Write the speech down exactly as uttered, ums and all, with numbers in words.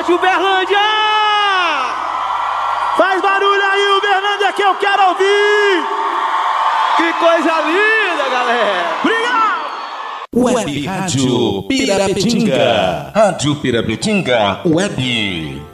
forte, Uberlândia! Faz barulho aí, Uberlândia, que eu quero ouvir! Que coisa linda, galera! Obrigado! Web Rádio Pirapetinga. Rádio Pirapetinga Web.